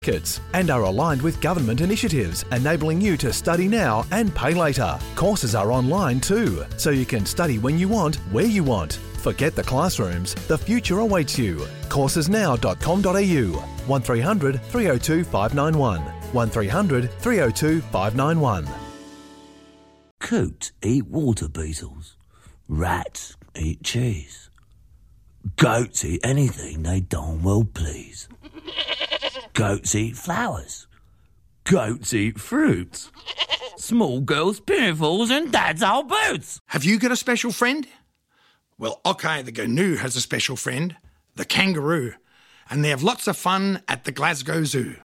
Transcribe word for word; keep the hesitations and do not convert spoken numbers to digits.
Certificates and are aligned with government initiatives, enabling you to study now and pay later. Courses are online too, so you can study when you want, where you want. Forget the classrooms, the future awaits you. courses now dot com dot a u, one three hundred three oh two five nine one, one three hundred three oh two five nine one. Coots eat water beetles. Rats eat cheese. Goats eat anything they darn well please. Goats eat flowers. Goats eat fruits. Small girls' pinafores and dad's old boots. Have you got a special friend? Well, OK the Gnu has a special friend, the kangaroo, and they have lots of fun at the Glasgow Zoo.